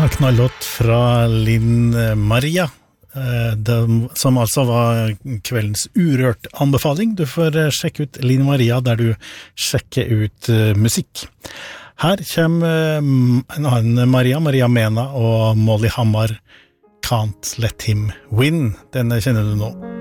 Knallhått fra Linn Maria, som altså var kveldens Urørt-anbefaling. Du får sjekke ut Linn Maria der du sjekker ut musikk. Her kommer en annen Maria Mena og Molly Hammar, Can't Let Him Win. Denne kjenner du nå.